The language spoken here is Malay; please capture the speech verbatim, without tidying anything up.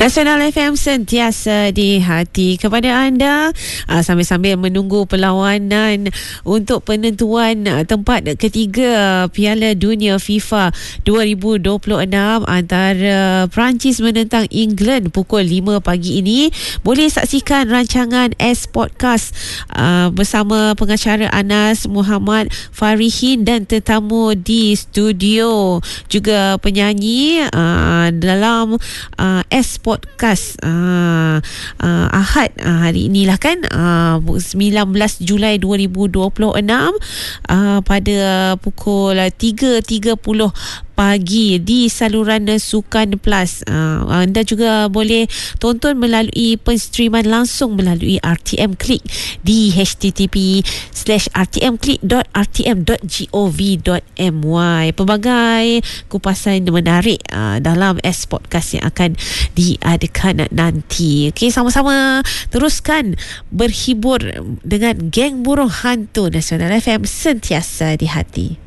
Nasional F M sentiasa di hati kepada anda, uh, sambil-sambil menunggu perlawanan untuk penentuan uh, tempat ketiga Piala Dunia FIFA dua ribu dua puluh enam antara Perancis menentang England pukul lima pagi ini. Boleh saksikan rancangan S Podcast uh, bersama pengacara Anas Muhammad Farihin dan tetamu di studio, juga penyanyi uh, dalam uh, S Podcast uh, uh, Ahad uh, hari inilah kan, uh, sembilan belas Julai dua ribu dua puluh enam uh, pada pukul tiga tiga puluh pagi di saluran Sukan Plus. Uh, anda juga boleh tonton melalui penstreaman langsung melalui R T M Click di h t t p slash r t m click dot r t m dot gov dot m y. Pelbagai kupasan menarik uh, dalam S Podcast yang akan diadakan nanti. Okey, sama-sama teruskan berhibur dengan geng burung hantu Nasional F M sentiasa di hati.